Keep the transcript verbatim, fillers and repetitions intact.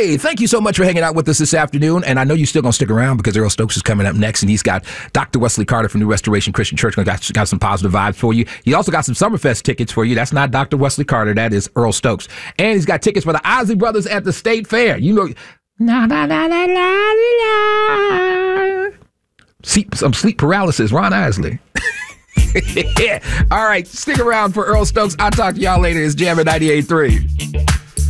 Hey, thank you so much for hanging out with us this afternoon. And I know you're still going to stick around because Earl Stokes is coming up next, and he's got Doctor Wesley Carter from New Restoration Christian Church. Got, got some positive vibes for you. He also got some Summerfest tickets for you. That's not Doctor Wesley Carter. That is Earl Stokes. And he's got tickets for the Isley Brothers at the State Fair. You know, na, na, na, na, na, na. Sleep, some sleep paralysis, Ron Isley. Yeah. All right, stick around for Earl Stokes. I'll talk to y'all later. It's Jammin' ninety-eight point three.